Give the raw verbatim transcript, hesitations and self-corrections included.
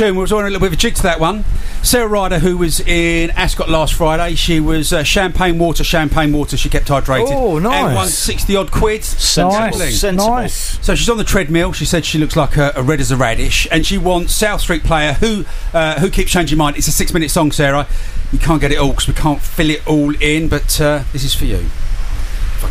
tune. We was on a little bit of a jig to that one. Sarah Ryder, who was in Ascot last Friday, she was uh, champagne water, champagne water. She kept hydrated. Oh, nice. And won sixty odd quid. Sensible. Nice. Sensible. Nice. So she's on the treadmill. She said she looks like a, a red as a radish, and she wants South Street Player, who uh, who keeps changing mind. It's a six minute song, Sarah. You can't get it all because we can't fill it all in, but uh, this is for you.